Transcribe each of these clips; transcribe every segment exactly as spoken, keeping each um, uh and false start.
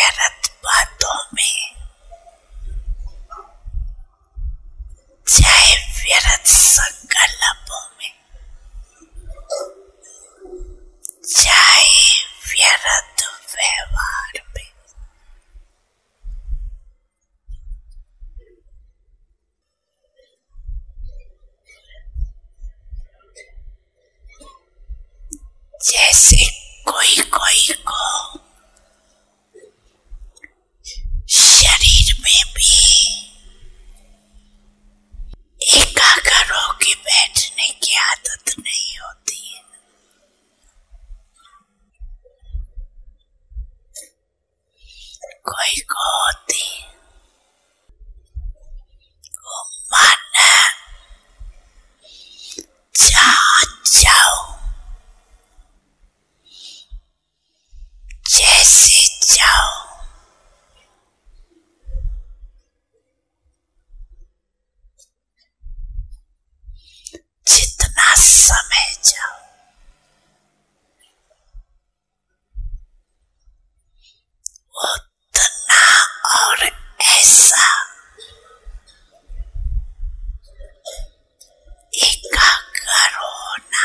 व्यर्थ बातों में, चाहे व्यर्थ संकल्पों में, चाहे व्यर्थ व्यवहार में, जैसे कोई कोई को शरीर में भी एकाग्र होके बैठने की आदत नहीं होती है। कोई को होती है। वो माना जहाँ जाओ, जैसे जाओ, जितना समय जाओ, उतना और ऐसा एकाग्र होना,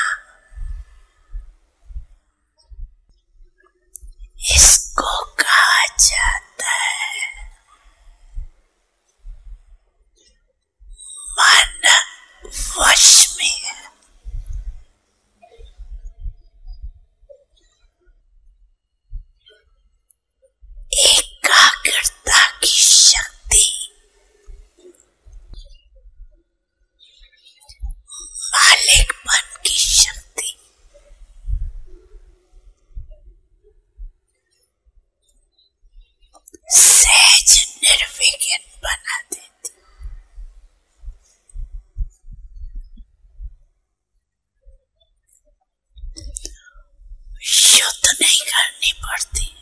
इसको कहा जाता है मन वश में है। एकाग्रता की शक्ति, मालिकपन की शक्ति, सहज निर्विघ्न बना देती। शुद्ध नहीं करनी पड़ती,